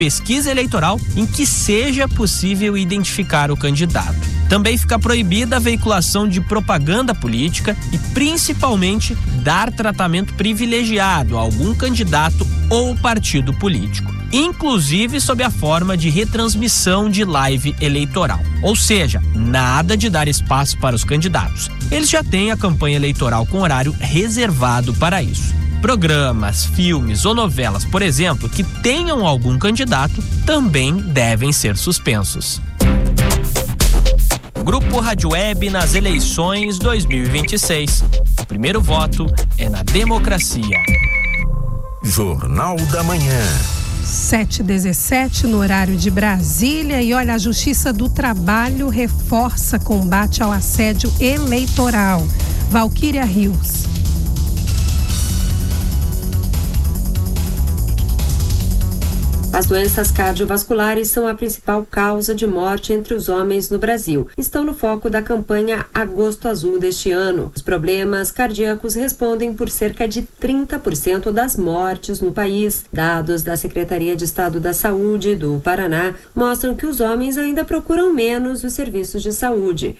pesquisa eleitoral em que seja possível identificar o candidato. Também fica proibida a veiculação de propaganda política e, principalmente, dar tratamento privilegiado a algum candidato ou partido político, inclusive sob a forma de retransmissão de live eleitoral. Ou seja, nada de dar espaço para os candidatos. Eles já têm a campanha eleitoral com horário reservado para isso. Programas, filmes ou novelas, por exemplo, que tenham algum candidato, também devem ser suspensos. Grupo Rádio Web nas eleições 2026. O primeiro voto é na democracia. Jornal da Manhã. 7h17 no horário de Brasília. E olha, a Justiça do Trabalho reforça combate ao assédio eleitoral. Valquíria Rios. As doenças cardiovasculares são a principal causa de morte entre os homens no Brasil. Estão no foco da campanha Agosto Azul deste ano. Os problemas cardíacos respondem por cerca de 30% das mortes no país. Dados da Secretaria de Estado da Saúde do Paraná mostram que os homens ainda procuram menos os serviços de saúde.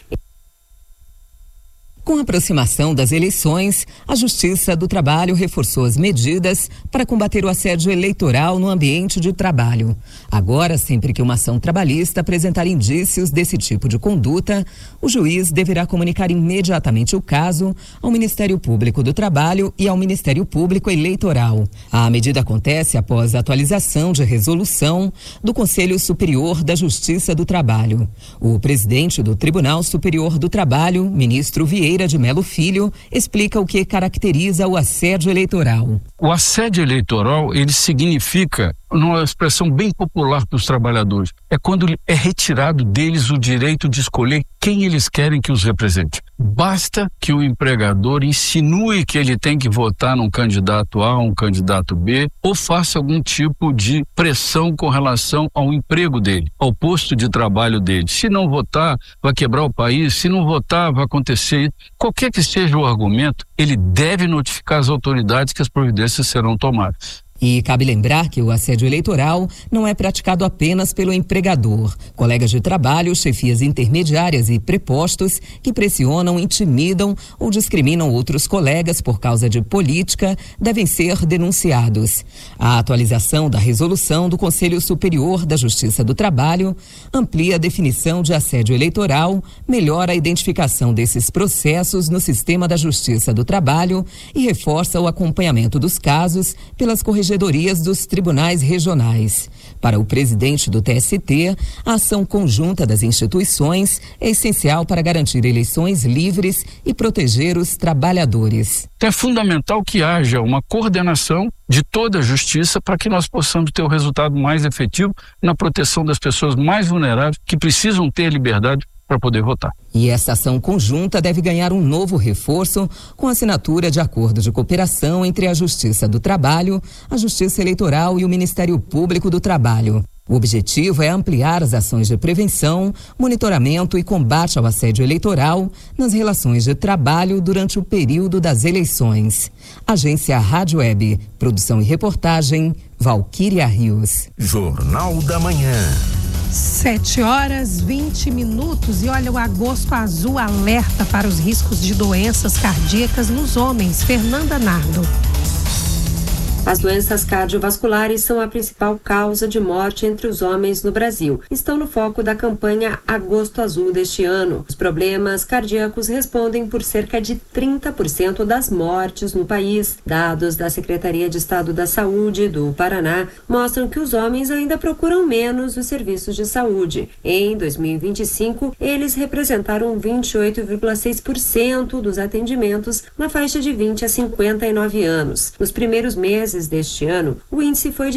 Com a aproximação das eleições, a Justiça do Trabalho reforçou as medidas para combater o assédio eleitoral no ambiente de trabalho. Agora, sempre que uma ação trabalhista apresentar indícios desse tipo de conduta, o juiz deverá comunicar imediatamente o caso ao Ministério Público do Trabalho e ao Ministério Público Eleitoral. A medida acontece após a atualização de resolução do Conselho Superior da Justiça do Trabalho. O presidente do Tribunal Superior do Trabalho, ministro Vieira de Melo Filho, explica o que caracteriza o assédio eleitoral. O assédio eleitoral, ele significa, numa expressão bem popular para os trabalhadores, é quando é retirado deles o direito de escolher quem eles querem que os represente. Basta que o empregador insinue que ele tem que votar num candidato A, um candidato B, ou faça algum tipo de pressão com relação ao emprego dele, ao posto de trabalho dele. Se não votar, vai quebrar o país. Se não votar, vai acontecer. Qualquer que seja o argumento, ele deve notificar as autoridades que as providências serão tomadas. E cabe lembrar que o assédio eleitoral não é praticado apenas pelo empregador. Colegas de trabalho, chefias intermediárias e prepostos que pressionam, intimidam ou discriminam outros colegas por causa de política devem ser denunciados. A atualização da resolução do Conselho Superior da Justiça do Trabalho amplia a definição de assédio eleitoral, melhora a identificação desses processos no sistema da Justiça do Trabalho e reforça o acompanhamento dos casos pelas corregedorias dos tribunais regionais. Para o presidente do TST, a ação conjunta das instituições é essencial para garantir eleições livres e proteger os trabalhadores. É fundamental que haja uma coordenação de toda a justiça para que nós possamos ter o resultado mais efetivo na proteção das pessoas mais vulneráveis que precisam ter liberdade para poder votar. E essa ação conjunta deve ganhar um novo reforço com a assinatura de acordo de cooperação entre a Justiça do Trabalho, a Justiça Eleitoral e o Ministério Público do Trabalho. O objetivo é ampliar as ações de prevenção, monitoramento e combate ao assédio eleitoral nas relações de trabalho durante o período das eleições. Agência Rádio Web, produção e reportagem, Valquíria Rios. Jornal da Manhã. 7h20 e olha, o Agosto Azul alerta para os riscos de doenças cardíacas nos homens. Fernanda Nardo. As doenças cardiovasculares são a principal causa de morte entre os homens no Brasil. Estão no foco da campanha Agosto Azul deste ano. Os problemas cardíacos respondem por cerca de 30% das mortes no país. Dados da Secretaria de Estado da Saúde do Paraná mostram que os homens ainda procuram menos os serviços de saúde. Em 2025, eles representaram 28,6% dos atendimentos na faixa de 20 a 59 anos. Nos primeiros meses deste ano, o índice foi de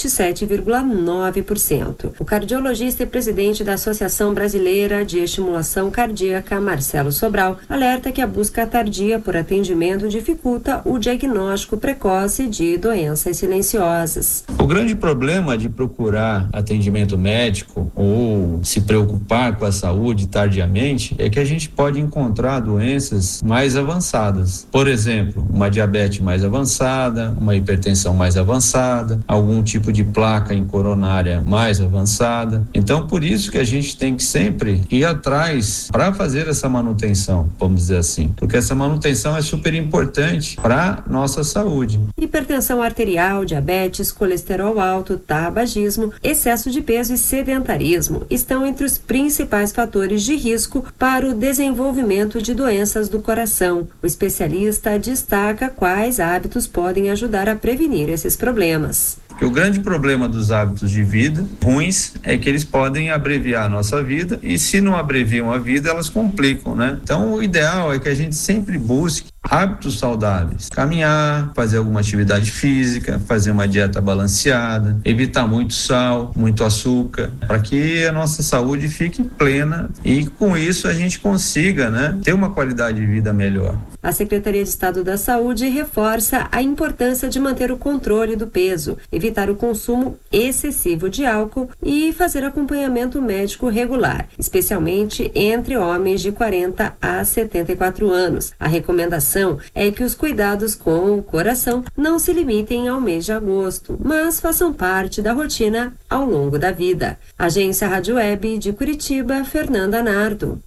27,9%. O cardiologista e presidente da Associação Brasileira de Estimulação Cardíaca, Marcelo Sobral, alerta que a busca tardia por atendimento dificulta o diagnóstico precoce de doenças silenciosas. O grande problema de procurar atendimento médico ou se preocupar com a saúde tardiamente é que a gente pode encontrar doenças mais avançadas. Por exemplo, uma diabetes mais avançada, uma hipertensão hipertensão mais avançada, algum tipo de placa em coronária mais avançada. Então, por isso que a gente tem que sempre ir atrás para fazer essa manutenção, vamos dizer assim, porque essa manutenção é super importante para nossa saúde. Hipertensão arterial, diabetes, colesterol alto, tabagismo, excesso de peso e sedentarismo estão entre os principais fatores de risco para o desenvolvimento de doenças do coração. O especialista destaca quais hábitos podem ajudar a prevenir esses problemas. Porque o grande problema dos hábitos de vida ruins é que eles podem abreviar a nossa vida, e se não abreviam a vida, elas complicam, né? Então, o ideal é que a gente sempre busque hábitos saudáveis, caminhar, fazer alguma atividade física, fazer uma dieta balanceada, evitar muito sal, muito açúcar, para que a nossa saúde fique plena e com isso a gente consiga, né, ter uma qualidade de vida melhor. A Secretaria de Estado da Saúde reforça a importância de manter o controle do peso, evitar o consumo excessivo de álcool e fazer acompanhamento médico regular, especialmente entre homens de 40 a 74 anos. A recomendação é que os cuidados com o coração não se limitem ao mês de agosto, mas façam parte da rotina ao longo da vida. Agência Rádio Web de Curitiba, Fernanda Nardo.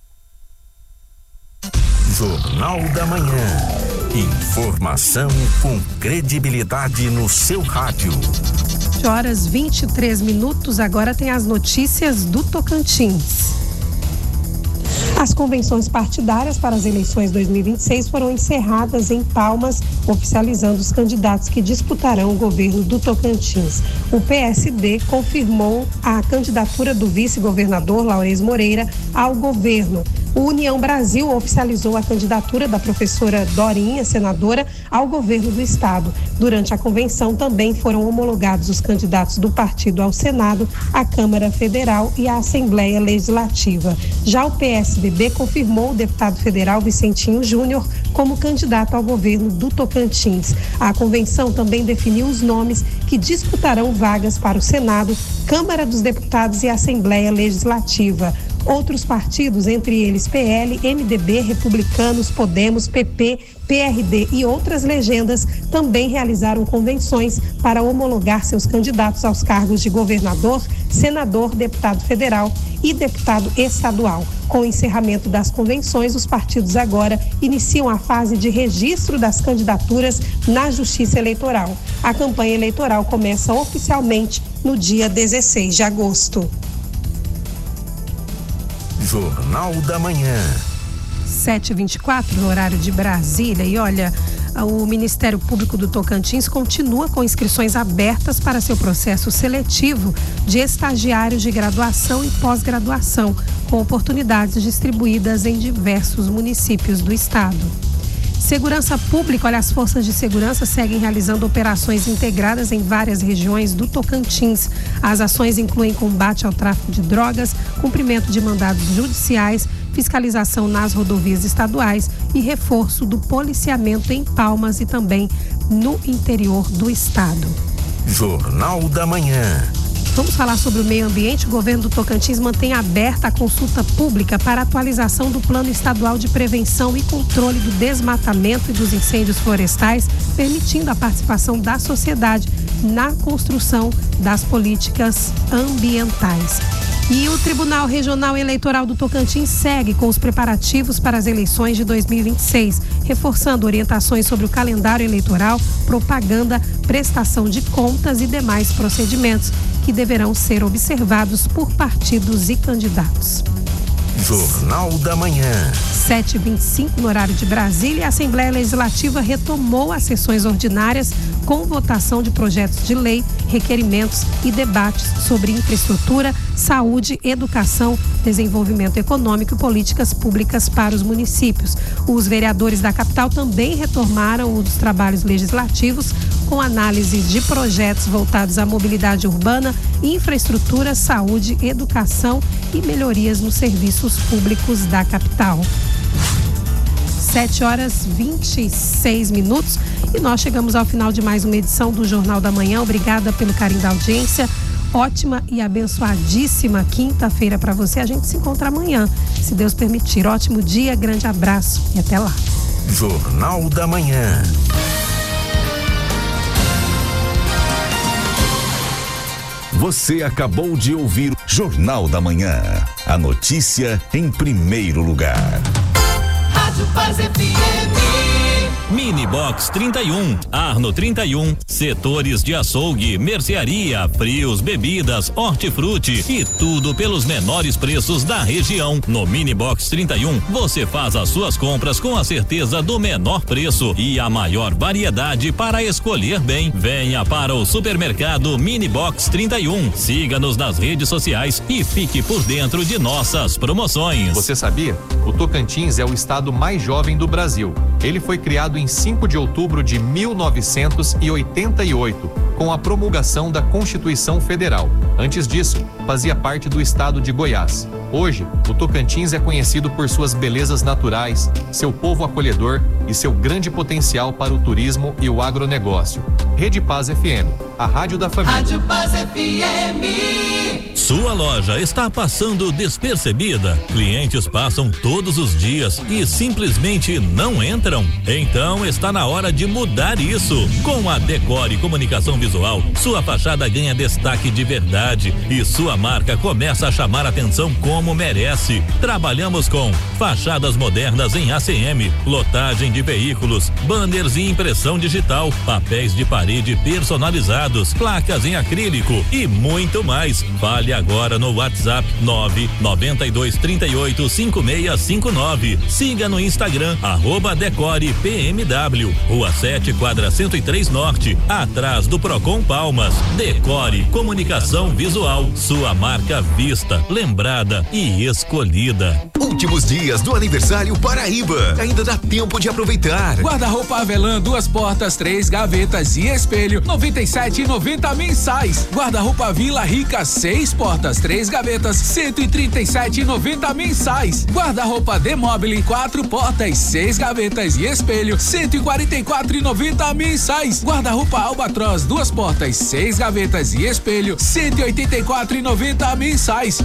Jornal da Manhã. Informação com credibilidade no seu rádio. 7h23, agora tem as notícias do Tocantins. As convenções partidárias para as eleições 2026 foram encerradas em Palmas, oficializando os candidatos que disputarão o governo do Tocantins. O PSD confirmou a candidatura do vice-governador Laurez Moreira ao governo. O União Brasil oficializou a candidatura da professora Dorinha, senadora, ao governo do estado. Durante a convenção também foram homologados os candidatos do partido ao Senado, à Câmara Federal e à Assembleia Legislativa. Já o PSDB confirmou o deputado federal Vicentinho Júnior como candidato ao governo do Tocantins. A convenção também definiu os nomes que disputarão vagas para o Senado, Câmara dos Deputados e Assembleia Legislativa. Outros partidos, entre eles PL, MDB, Republicanos, Podemos, PP, PRD e outras legendas, também realizaram convenções para homologar seus candidatos aos cargos de governador, senador, deputado federal e deputado estadual. Com o encerramento das convenções, os partidos agora iniciam a fase de registro das candidaturas na Justiça Eleitoral. A campanha eleitoral começa oficialmente no dia 16 de agosto. Jornal da Manhã. 7h24, no horário de Brasília. E olha, o Ministério Público do Tocantins continua com inscrições abertas para seu processo seletivo de estagiários de graduação e pós-graduação, com oportunidades distribuídas em diversos municípios do estado. Segurança Pública, olha, as forças de segurança seguem realizando operações integradas em várias regiões do Tocantins. As ações incluem combate ao tráfico de drogas, cumprimento de mandados judiciais, fiscalização nas rodovias estaduais e reforço do policiamento em Palmas e também no interior do estado. Jornal da Manhã. Vamos falar sobre o meio ambiente. O governo do Tocantins mantém aberta a consulta pública para atualização do Plano Estadual de Prevenção e Controle do Desmatamento e dos Incêndios Florestais, permitindo a participação da sociedade na construção das políticas ambientais. E o Tribunal Regional Eleitoral do Tocantins segue com os preparativos para as eleições de 2026, reforçando orientações sobre o calendário eleitoral, propaganda, prestação de contas e demais procedimentos que deverão ser observados por partidos e candidatos. Jornal da Manhã. 7h25, no horário de Brasília, a Assembleia Legislativa retomou as sessões ordinárias com votação de projetos de lei, requerimentos e debates sobre infraestrutura, saúde, educação, desenvolvimento econômico e políticas públicas para os municípios. Os vereadores da capital também retomaram os trabalhos legislativos com análise de projetos voltados à mobilidade urbana, infraestrutura, saúde, educação e melhorias nos serviços públicos da capital. 7h26 e nós chegamos ao final de mais uma edição do Jornal da Manhã. Obrigada pelo carinho da audiência. Ótima e abençoadíssima quinta-feira para você. A gente se encontra amanhã, se Deus permitir. Ótimo dia, grande abraço e até lá. Jornal da Manhã. Você acabou de ouvir Jornal da Manhã. A notícia em primeiro lugar. Rádio Paz FM. Mini Box 31, Arno 31, setores de açougue, mercearia, frios, bebidas, hortifruti e tudo pelos menores preços da região. No Mini Box 31, você faz as suas compras com a certeza do menor preço e a maior variedade para escolher bem. Venha para o supermercado Mini Box 31. Siga-nos nas redes sociais e fique por dentro de nossas promoções. Você sabia? O Tocantins é o estado mais jovem do Brasil. Ele foi criado em 5 de outubro de 1988, com a promulgação da Constituição Federal. Antes disso, fazia parte do estado de Goiás. Hoje, o Tocantins é conhecido por suas belezas naturais, seu povo acolhedor e seu grande potencial para o turismo e o agronegócio. Rede Paz FM, a rádio da família. Rádio Paz FM. Sua loja está passando despercebida? Clientes passam todos os dias e simplesmente não entram? Então está na hora de mudar isso. Com a Decore Comunicação Visual, sua fachada ganha destaque de verdade e sua marca começa a chamar atenção como merece. Trabalhamos com fachadas modernas em ACM, lotagem de veículos, banners e impressão digital, papéis de parede personalizados, placas em acrílico e muito mais. Fale agora no WhatsApp 992385659. Siga no Instagram @DecorePMW, Rua 7, quadra 103 Norte, atrás do Procon Palmas. Decore Comunicação Visual, sua marca vista, lembrada e escolhida. Últimos dias do aniversário Paraíba. Ainda dá tempo de aproveitar. Guarda-roupa Avelã, 2 portas, 3 gavetas e espelho, R$ 97,90 mensais. Guarda-roupa Vila Rica, 6 portas, 3 gavetas, R$ 137,90 mensais. Guarda-roupa Demobile, 4 portas, 6 gavetas e espelho, R$ 144,90 mensais. Guarda-roupa Albatroz, 2 portas, 6 gavetas e espelho, R$ 184,90 mensais.